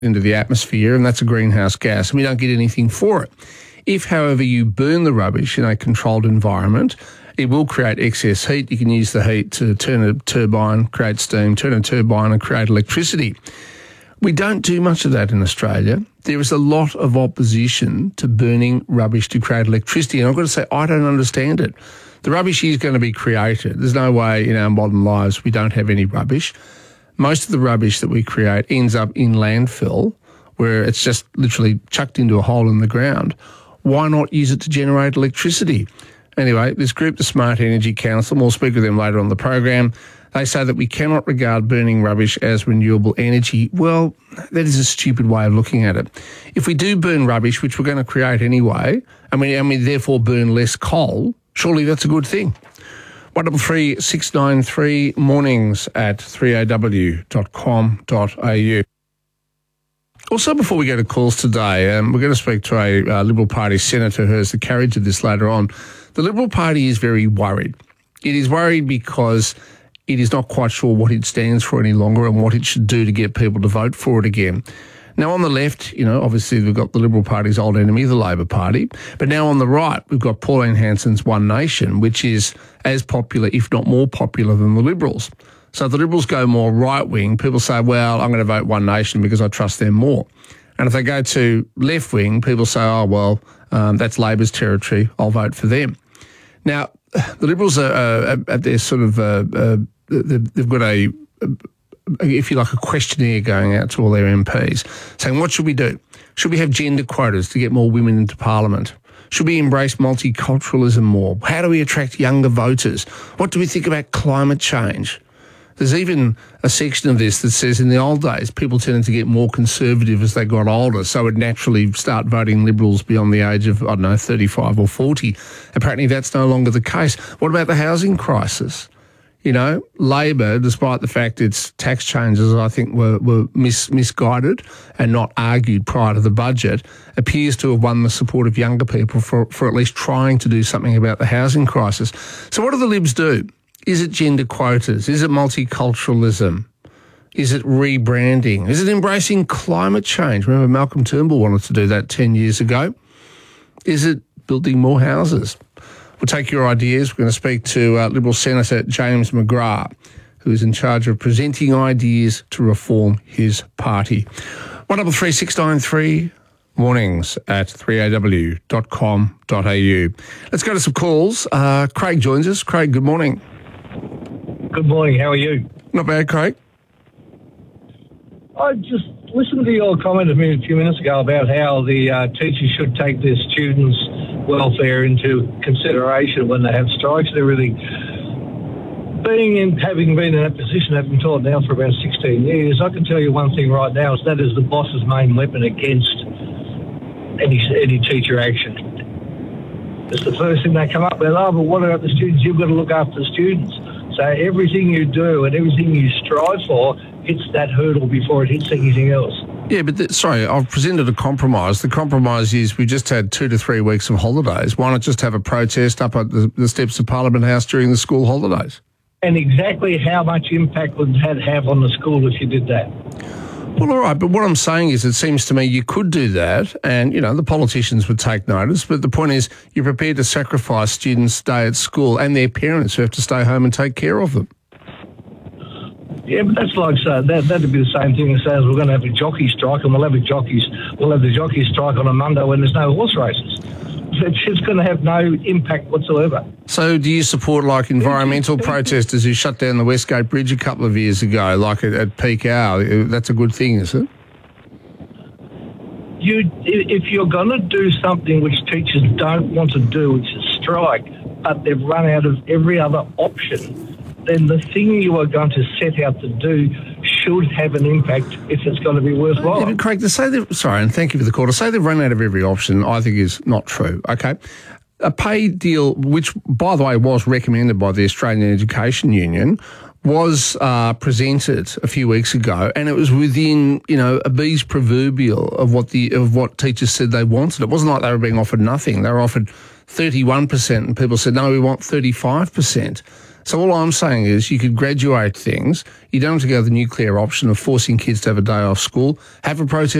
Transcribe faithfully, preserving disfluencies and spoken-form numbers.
into the atmosphere, and that's a greenhouse gas, and we don't get anything for it. If, however, you burn the rubbish in a controlled environment, it will create excess heat. You can use the heat to turn a turbine, create steam, turn a turbine and create electricity. We don't do much of that in Australia. There is a lot of opposition to burning rubbish to create electricity, and I've got to say, I don't understand it. The rubbish is going to be created. There's no way in our modern lives we don't have any rubbish. Most of the rubbish that we create ends up in landfill, where it's just literally chucked into a hole in the ground. Why not use it to generate electricity? Anyway, this group, the Smart Energy Council, we'll speak with them later on the program. They say that we cannot regard burning rubbish as renewable energy. Well, that is a stupid way of looking at it. If we do burn rubbish, which we're going to create anyway, and we, and we therefore burn less coal, surely that's a good thing. one double three six nine three mornings at three a w dot com dot a u. Also, before we go to calls today, um, we're going to speak to a uh, Liberal Party senator who has the carriage of this later on. The Liberal Party is very worried. It is worried because it is not quite sure what it stands for any longer and what it should do to get people to vote for it again. Now, on the left, you know, obviously we've got the Liberal Party's old enemy, the Labor Party. But now on the right, we've got Pauline Hanson's One Nation, which is as popular, if not more popular, than the Liberals. So if the Liberals go more right-wing, people say, well, I'm going to vote One Nation because I trust them more. And if they go to left-wing, people say, oh, well, um, that's Labor's territory, I'll vote for them. Now, the Liberals are, uh, at their sort of, uh, uh, they've got a, if you like, a questionnaire going out to all their M Ps saying, what should we do? Should we have gender quotas to get more women into Parliament? Should we embrace multiculturalism more? How do we attract younger voters? What do we think about climate change? There's even a section of this that says in the old days, people tended to get more conservative as they got older, so would naturally start voting Liberals beyond the age of, I don't know, thirty-five or forty. Apparently that's no longer the case. What about the housing crisis? You know, Labor, despite the fact its tax changes, I think, were, were mis, misguided and not argued prior to the budget, appears to have won the support of younger people for, for at least trying to do something about the housing crisis. So what do the Libs do? Is it gender quotas? Is it multiculturalism? Is it rebranding? Is it embracing climate change? Remember, Malcolm Turnbull wanted to do that ten years ago. Is it building more houses? We'll take your ideas. We're going to speak to uh, Liberal Senator James McGrath, who is in charge of presenting ideas to reform his party. one double three six nine three mornings at three a w dot com dot a u. Let's go to some calls. Uh, Craig joins us. Craig, good morning. Good morning. How are you? Not bad, Craig. I just listened to your comment a, minute, a few minutes ago about how the uh, teachers should take their students' welfare into consideration when they have strikes and everything. Being in, having been in that position, having taught now for about sixteen years, I can tell you one thing right now, is that is the boss's main weapon against any any teacher action. It's the first thing they come up with. Oh, but what about the students? You've got to look after the students. So everything you do and everything you strive for hits that hurdle before it hits anything else. Yeah, but the, sorry, I've presented a compromise. The compromise is we just had two to three weeks of holidays. Why not just have a protest up at the, the steps of Parliament House during the school holidays? And exactly how much impact would that have on the school if you did that? Well, all right, but what I'm saying is it seems to me you could do that and, you know, the politicians would take notice, but the point is you're prepared to sacrifice students' stay at school and their parents who have to stay home and take care of them. Yeah, but that's like so that that'd be the same thing as saying we're going to have a jockey strike, and we'll have a jockeys we'll have the jockey strike on a Monday when there's no horse races. It's just going to have no impact whatsoever. So, do you support like environmental protesters who shut down the Westgate Bridge a couple of years ago, like at, at peak hour? That's a good thing, is it? You, if you're going to do something which teachers don't want to do, which is strike, but they've run out of every other option, then the thing you are going to set out to do should have an impact if it's going to be worthwhile. Yeah, but Craig, to say they've, sorry, and thank you for the call, to say they've run out of every option, I think is not true, okay? A pay deal, which, by the way, was recommended by the Australian Education Union, was uh, presented a few weeks ago, and it was within, you know, a bee's proverbial of what the of what teachers said they wanted. It wasn't like they were being offered nothing. They were offered thirty-one percent, and people said, no, we want thirty-five percent. So all I'm saying is you could graduate things. You don't have to go the nuclear option of forcing kids to have a day off school. Have a protest